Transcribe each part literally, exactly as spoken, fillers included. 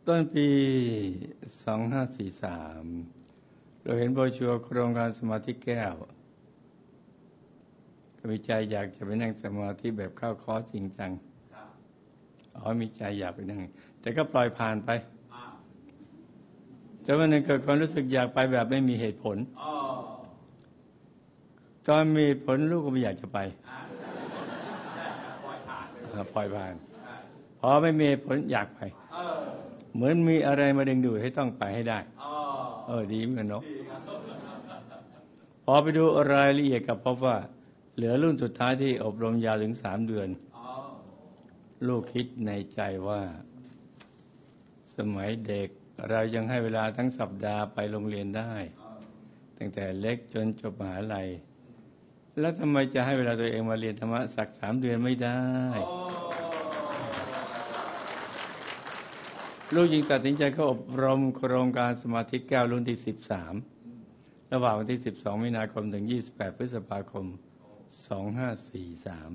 ต้นปีสองห้าสี่สามเราเห็นโบรชัวร์โครงการสมาธิแก้วก็มีใจอยากจะไปนั่งสมาธิแบบเข้าคอร์สจริงจังอ๋อมีใจอยากไปนั่งแต่ก็ปล่อยผ่านไปแต่วันหนึ่งเกิดความรู้สึกอยากไปแบบไม่มีเหตุผลตอนมีผลลูกก็ไม่อยากจะไปปล่อยผ่านพอไม่มีเหตุผลอยากไปเหมือนมีอะไรมาดึงดูดให้ต้องไปให้ได้เออดีเหมือนกันเนาะพอไปดูรายละเอียดกับพบว่าเหลือรุ่นสุดท้ายที่อบรมยาวถึงสามเดือนลูกคิดในใจว่าสมัยเด็กเรายังให้เวลาทั้งสัปดาห์ไปโรงเรียนได้ตั้งแต่เล็กจนจบมหาลัยแล้วทำไมจะให้เวลาตัวเองมาเรียนธรรมะสักสามเดือนไม่ได้ลูกจึงตัดสินใจเข้าอบรมโครงการสมาธิแก้วรุ่นที่สิบสามระหว่างวันที่สิบสองมีนาคมถึงยี่สิบแปดพฤษภาคมสองห้าสี่สาม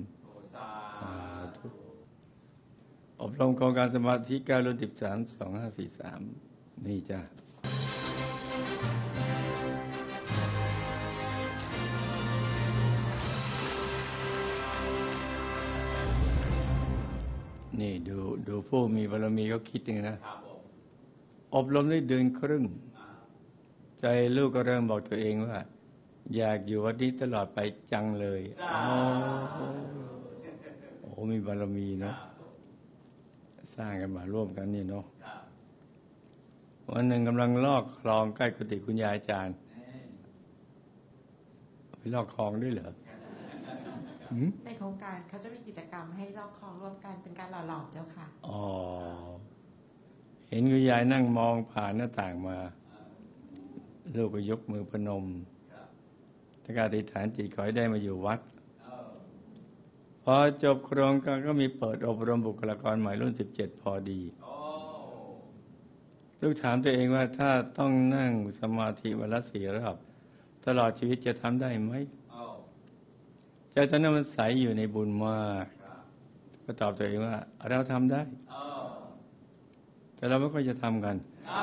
อบรมโครงการสมาธิแก้วรุ่นสิบสามสองห้าสี่สามนี่จ้ะนี่ดูดูผู้มีบารมีเขาคิดอย่างนี้นะอบรมได้เดือนครึ่งใจลูกก็เริ่มบอกตัวเองว่าอยากอยู่วัดนี้ตลอดไปจังเลยโอ้โหมีบารมีเนาะสร้างกันมาร่วมกันนี่เนาะวันหนึ่งกำลังลอกคลองใกล้กุฏิคุณยายอาจารย์ไปลอกคลองด้วยเหรอในโครงการเขาจะมีกิจกรรมให้ลอกคลองร่วมกันเป็นการหล่อหลอมเจ้าค่ะอ๋อเห็นคุณยายนั่งมองผ่านหน้าต่างมาลูกก็ยกมือพนมถ้าการอธิษฐานจิตขอให้ได้มาอยู่วัดพอจบโครงการก็มีเปิดอบรมบุคลากรใหม่รุ่นสิบเจ็ดพอดีลูกถามตัวเองว่าถ้าต้องนั่งสมาธิวันละสี่รอบตลอดชีวิตจะทำได้ไหมใจตอนนั้นมันใสอยู่ในบุญมากก็ตอบตัวเองว่าเราทำได้แต่เราไม่ค่อยจะทำกัน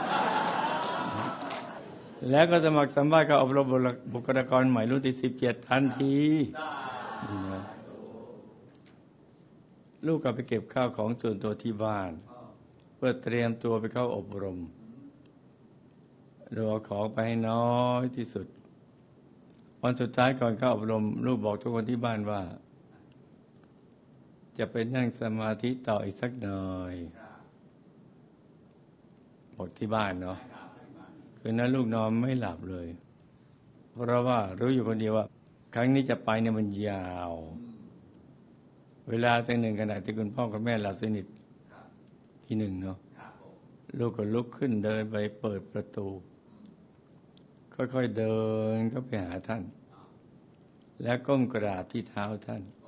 แล้วก็สมัครสัมภาษณ์กับอบรมบุคลากรใหม่รุ่นที่สิบเจ็ดทันทีลูกก็ไปเก็บข้าวของส่วนตัวที่บ้านเพื่อเตรียมตัวไปเข้าอบรมเราเอาของไปให้น้อยที่สุดวันสุดท้ายก่อนเข้าอบรมลูกบอกทุกคนที่บ้านว่าจะไปนั่งสมาธิต่ออีกสักหน่อยบอกที่บ้านเนาะคืนนั้นลูกนอนไม่หลับเลยเพราะว่ารู้อยู่คนเดียวว่าครั้งนี้จะไปเนี่ยมันยาวเวลาตั้งหนึ่งขณะที่คุณพ่อคุณแม่หลับสนิทที่หนึ่งเนาะลูกก็ลุกขึ้นเดินไปเปิดประตูค่อยๆเดินเข้าไปหาท่านแล้วก้มกราบที่เท้าท่าน